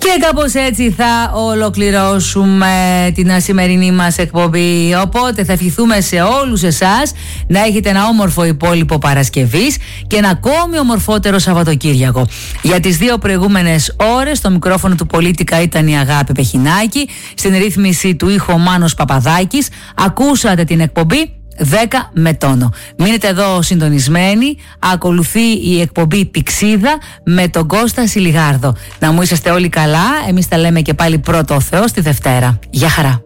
Και κάπως έτσι θα ολοκληρώσουμε την σημερινή μας εκπομπή. Οπότε θα ευχηθούμε σε όλους εσάς να έχετε ένα όμορφο υπόλοιπο Παρασκευής και ένα ακόμη ομορφότερο Σαββατοκύριακο. Για τις δύο προηγούμενες ώρες το μικρόφωνο του Πολίτικα ήταν η Αγάπη Πεχινάκη, στην ρύθμιση του ήχου ο Μάνος Παπαδάκης. Ακούσατε την εκπομπή 10 με τόνο. Μείνετε εδώ συντονισμένοι. Ακολουθεί η εκπομπή Πηξίδα με τον Κώστα Σιλιγάρδο. Να μου είσαστε όλοι καλά. Εμείς τα λέμε και πάλι πρώτο ο Θεός τη Δευτέρα. Γεια χαρά.